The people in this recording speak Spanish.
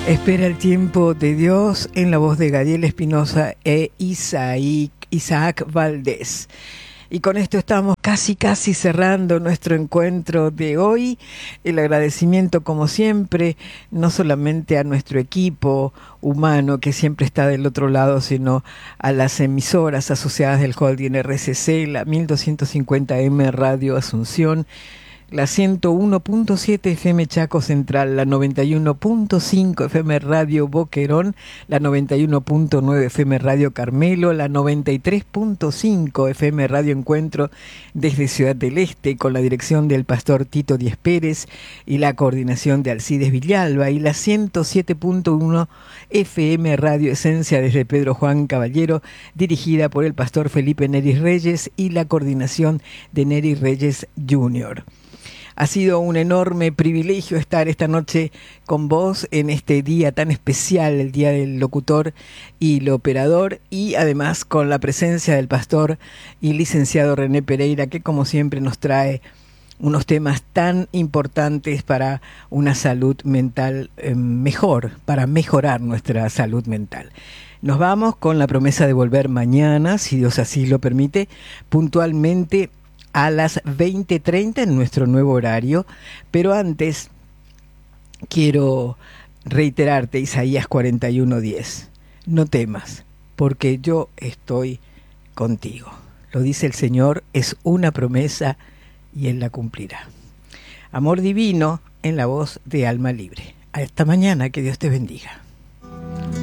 Espera el tiempo de Dios en la voz de Gadiel Espinosa e Isaac Valdés. Y con esto estamos casi cerrando nuestro encuentro de hoy. El agradecimiento, como siempre, no solamente a nuestro equipo humano que siempre está del otro lado, sino a las emisoras asociadas del Holding RCC, la 1250M Radio Asunción, la 101.7 FM Chaco Central, la 91.5 FM Radio Boquerón, la 91.9 FM Radio Carmelo, la 93.5 FM Radio Encuentro desde Ciudad del Este, con la dirección del pastor Tito Díez Pérez y la coordinación de Alcides Villalba, y la 107.1 FM Radio Esencia desde Pedro Juan Caballero, dirigida por el pastor Felipe Neris Reyes y la coordinación de Neris Reyes Jr. Ha sido un enorme privilegio estar esta noche con vos en este día tan especial, el Día del Locutor y el Operador, y además con la presencia del pastor y licenciado René Pereira, que como siempre nos trae unos temas tan importantes para una salud mental mejor, para mejorar nuestra salud mental. Nos vamos con la promesa de volver mañana, si Dios así lo permite, puntualmente a las 20:30 en nuestro nuevo horario, pero antes quiero reiterarte Isaías 41:10. No temas, porque yo estoy contigo. Lo dice el Señor, es una promesa y Él la cumplirá. Amor divino en la voz de Alma Libre. Hasta mañana, que Dios te bendiga.